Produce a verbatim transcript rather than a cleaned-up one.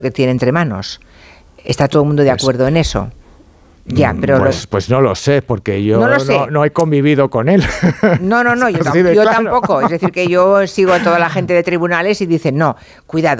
que tiene entre manos. ¿Está todo el mundo de acuerdo pues, en eso? Ya, pero pues, lo... pues no lo sé, porque yo no, lo no, sé. no he convivido con él. No, no, no, yo, tam- yo claro. tampoco. Es decir, que yo sigo a toda la gente de tribunales y dicen, no, cuidado.